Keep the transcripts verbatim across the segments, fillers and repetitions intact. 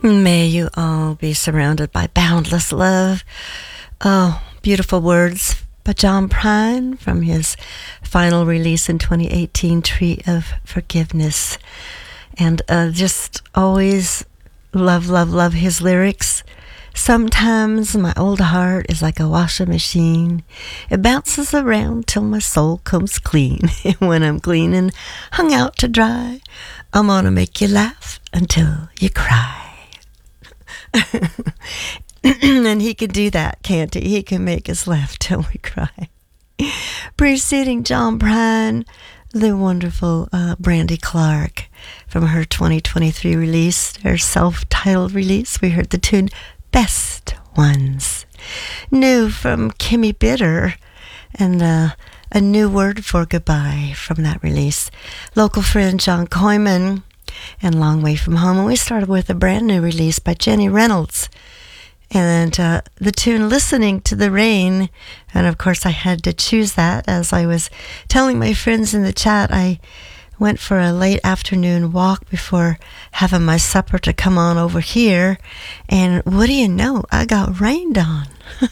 May you all be surrounded by boundless love. Oh, beautiful words by John Prine from his final release in twenty eighteen, Tree of Forgiveness. And uh, just always love, love, love his lyrics. Sometimes my old heart is like a washing machine. It bounces around till my soul comes clean. And when I'm clean and hung out to dry, I'm gonna make you laugh until you cry. And he can do that, can't he? He can make us laugh till we cry. Preceding John Prine, the wonderful uh, Brandy Clark from her twenty twenty-three release, her self-titled release. We heard the tune Best Ones. New from Kimmy Bitter, and uh, a new word for goodbye from that release. Local friend John Koyman and Long Way From Home. And we started with a brand new release by Jenny Reynolds. And uh, the tune Listening to the Rain. And of course I had to choose that. As I was telling my friends in the chat, I went for a late afternoon walk before having my supper to come on over here. And what do you know? I got rained on.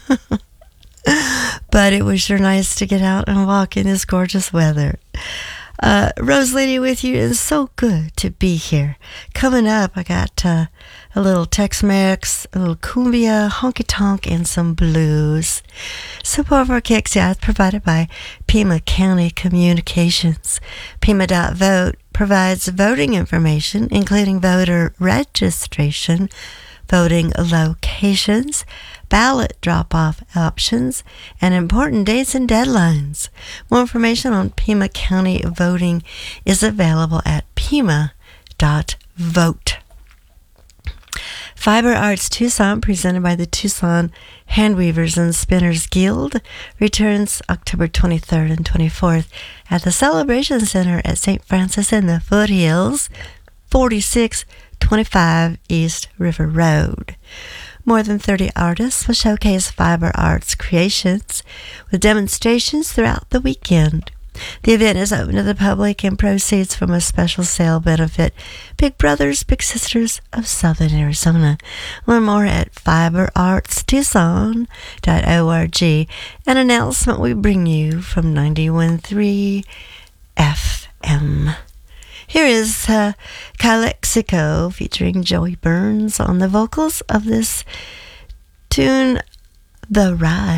But it was sure nice to get out and walk in this gorgeous weather. Uh, Rose Lady with you, is so good to be here. Coming up, I got uh, a little Tex-Mex, a little cumbia, honky-tonk, and some blues. Support for Kicks, yeah, provided by Pima County Communications. Pima dot vote provides voting information, including voter registration, voting locations, ballot drop-off options, and important dates and deadlines. More information on Pima County voting is available at Pima dot vote. Fiber Arts Tucson, presented by the Tucson Handweavers and Spinners Guild, returns October twenty-third and twenty-fourth at the Celebration Center at Saint Francis in the Foothills, forty-six twenty-five East River Road. More than thirty artists will showcase fiber arts creations with demonstrations throughout the weekend. The event is open to the public and proceeds from a special sale benefit Big Brothers Big Sisters of Southern Arizona. Learn more at fiber arts tucson dot org. An announcement we bring you from ninety-one point three F M. Here is uh, Calexico featuring Joey Burns on the vocals of this tune, The Ride.